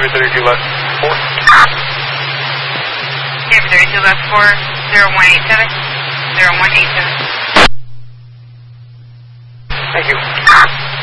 Kevin 32 left 4. Kevin 32 left 4, 0187. 0187. Thank you.